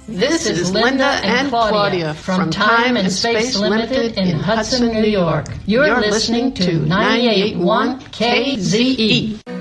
This is Linda and Claudia from Time and Space Limited in Hudson, New York. You're listening to 98.1 KZE.